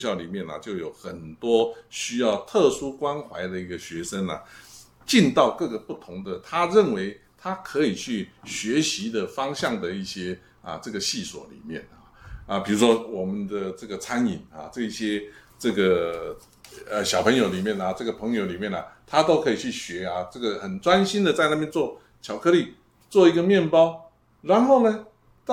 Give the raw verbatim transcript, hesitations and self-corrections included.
校里面啊，就有很多需要特殊关怀的一个学生啊，进到各个不同的他认为他可以去学习的方向的一些啊这个系所里面啊啊，比如说我们的这个餐饮啊，这些这个呃小朋友里面啊，这个朋友里面啊，他都可以去学啊，这个很专心的在那边做巧克力，做一个面包，然后呢，